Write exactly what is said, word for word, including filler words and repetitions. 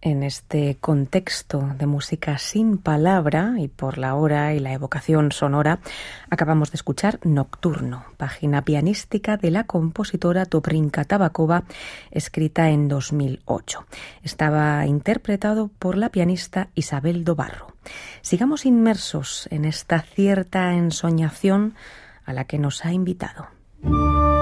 En este contexto de música sin palabra y por la hora y la evocación sonora, acabamos de escuchar Nocturno, página pianística de la compositora Dobrinka Tabakova, escrita en dos mil ocho. Estaba interpretado por la pianista Isabel Dobarro. Sigamos inmersos en esta cierta ensoñación a la que nos ha invitado.